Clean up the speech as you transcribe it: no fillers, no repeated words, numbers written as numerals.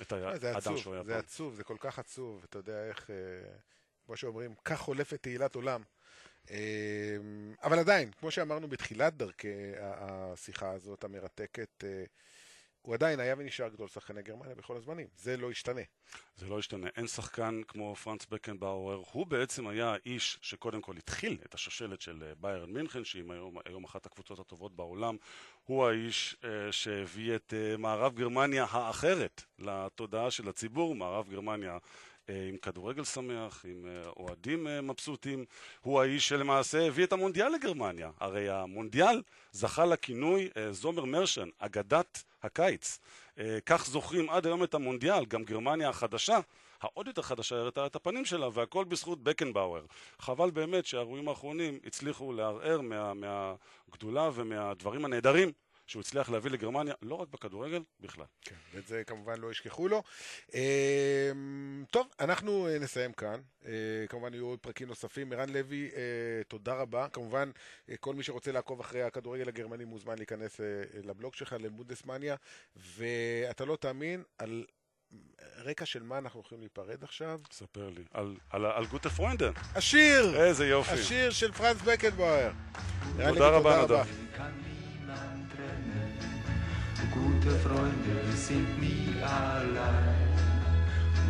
את האדם שהוא היה פעם. זה עצוב, זה כל כך עצוב, אתה יודע איך, כמו שאומרים, כך חולפת תהילת עולם. אבל עדיין, כמו שאמרנו בתחילת דרכי השיחה הזאת המרתקת, הוא עדיין היה ונשאר גדול שחקני גרמניה בכל הזמנים. זה לא ישתנה. זה לא ישתנה. אין שחקן כמו פרנץ בקנבאואר. הוא בעצם היה האיש שקודם כל התחיל את השושלת של ביירן מינכן, שהיא היום אחת הקבוצות הטובות בעולם. הוא האיש שהביא את מערב גרמניה האחרת לתודעה של הציבור. מערב גרמניה עם כדורגל שמח, עם אוהדים מבסוטים. הוא האיש שלמעשה הביא את המונדיאל לגרמניה. הרי המונדיאל זכה לכינוי זומר מרשן, אגדת הקיץ. כך זוכרים עד היום את המונדיאל. גם גרמניה החדשה, העוד יותר חדשה, הראתה את הפנים שלה, והכל בזכות בקנבאואר. חבל באמת שהאירועים האחרונים הצליחו לערער מהגדולה ומהדברים הנהדרים שהוא הצליח להביא לגרמניה, לא רק בכדורגל, בכלל. כן, ואת זה כמובן לא ישכחו לו. טוב, אנחנו נסיים כאן. כמובן יהיו עוד פרקים נוספים. ערן לוי, תודה רבה. כמובן, כל מי שרוצה לעקוב אחרי הכדורגל הגרמני מוזמן להיכנס לבלוג שלך, לבונדסמניה, ואתה לא תאמין על רקע של מה אנחנו הולכים להיפרד עכשיו. ספר לי. על גוטה פרוינדן. השיר! איזה יופי. השיר של פרנץ בקנבאואר. תודה רבה, נדב. Gute Freunde sind nie allein.